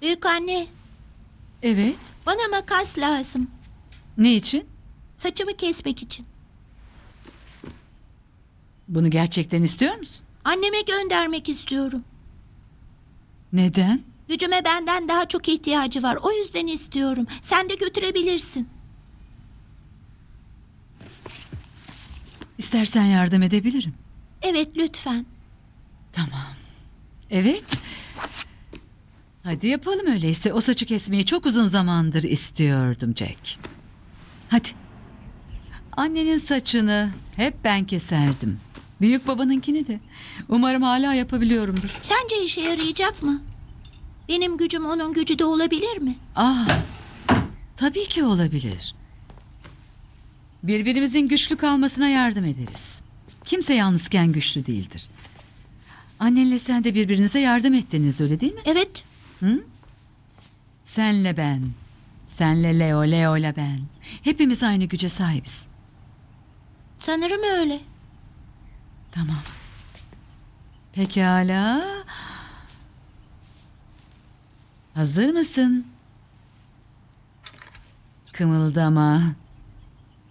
Büyük anne, Evet. bana makas lazım. Ne için? Saçımı kesmek için. Bunu gerçekten istiyor musun? Anneme göndermek istiyorum. Neden? Gücüme benden daha çok ihtiyacı var. O yüzden istiyorum. Sen de götürebilirsin. İstersen yardım edebilirim. Evet, lütfen. Tamam. Evet. Hadi yapalım öyleyse. O saçı kesmeyi çok uzun zamandır istiyordum Jack. Hadi. Annenin saçını hep ben keserdim. Büyük babanınkini de. Umarım hala yapabiliyorumdur. Sence işe yarayacak mı? Benim gücüm onun gücü de olabilir mi? Tabii ki olabilir. Birbirimizin güçlü kalmasına yardım ederiz. Kimse yalnızken güçlü değildir. Annenle sen de birbirinize yardım ettiniz, öyle değil mi? Evet. Senle ben, senle Leo, Leo'yla ben. Hepimiz aynı güce sahibiz. Sanırım öyle. Tamam. Pekala. Hazır mısın? Kımıldama.